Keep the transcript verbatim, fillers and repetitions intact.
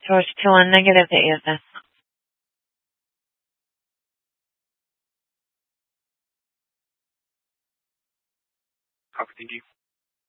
George two one negative to A S S. Copy, thank you.